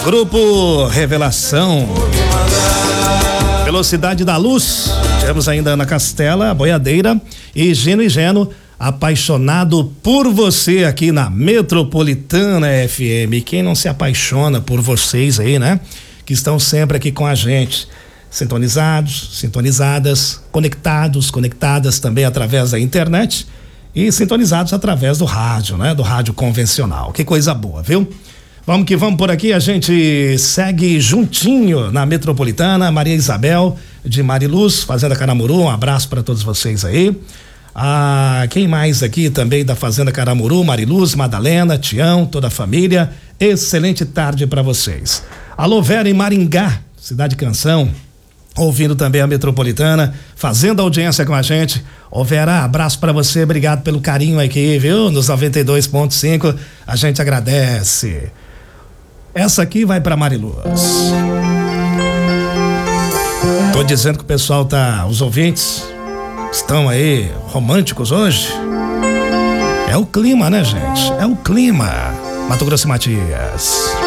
Grupo Revelação. Velocidade da Luz. Temos ainda Ana Castela, a Boiadeira e Geno, apaixonado por você aqui na Metropolitana FM. Quem não se apaixona por vocês aí, né? Que estão sempre aqui com a gente. Sintonizados, sintonizadas, conectadas também através da internet e sintonizados através do rádio, né? Do rádio convencional. Que coisa boa, viu? Vamos que vamos por aqui, a gente segue juntinho na Metropolitana. Maria Isabel de Mariluz, Fazenda Caramuru, um abraço para todos vocês aí. Quem mais aqui também da Fazenda Caramuru? Mariluz, Madalena, Tião, toda a família. Excelente tarde para vocês. Alô, Vera em Maringá, Cidade Canção, ouvindo também a Metropolitana, fazendo audiência com a gente. Ô Vera, abraço pra você, obrigado pelo carinho aqui, viu? Nos 92.5, a gente agradece. Essa aqui vai pra Mariluz. Tô dizendo que o pessoal os ouvintes estão aí românticos hoje. É o clima, né, gente? É o clima. Mato Grosso e Matias.